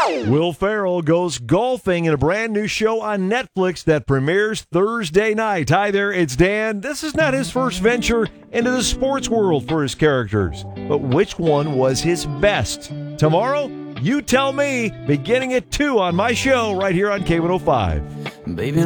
Will Ferrell goes golfing in a brand new show on Netflix that premieres Thursday night. Hi there, it's Dan. This is not his first venture into the sports world for his characters, but which one was his best? Tomorrow, you tell me, beginning at 2 on my show right here on K105. Baby